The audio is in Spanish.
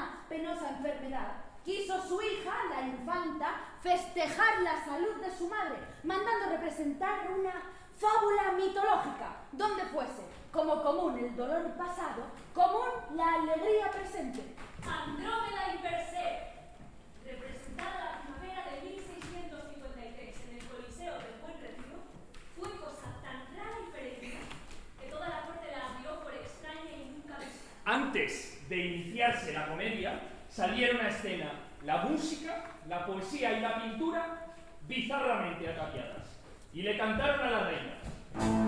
más penosa enfermedad, quiso su hija, la infanta, festejar la salud de su madre, mandando representar una fábula mitológica, donde fuese, como común el dolor pasado, común la alegría presente. Andrómeda y Perseo, representada la primavera de 1653 en el Coliseo del Buen Retiro, fue cosa tan rara y peregrina que toda la corte la admiró por extraña y nunca vista. Antes de iniciarse la comedia, salieron a escena la música, la poesía y la pintura bizarramente ataviadas, y le cantaron a la reina.